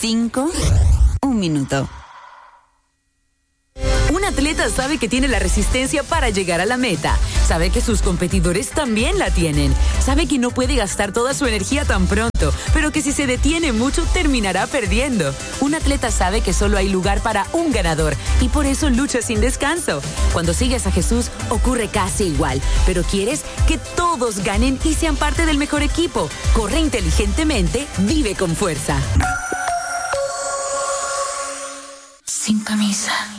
5, 1 minuto. Un atleta sabe que tiene la resistencia para llegar a la meta. Sabe que sus competidores también la tienen. Sabe que no puede gastar toda su energía tan pronto, pero que si se detiene mucho terminará perdiendo. Un atleta sabe que solo hay lugar para un ganador y por eso lucha sin descanso. Cuando sigues a Jesús ocurre casi igual, pero quieres que todos ganen y sean parte del mejor equipo. Corre inteligentemente, vive con fuerza. Sin camisa.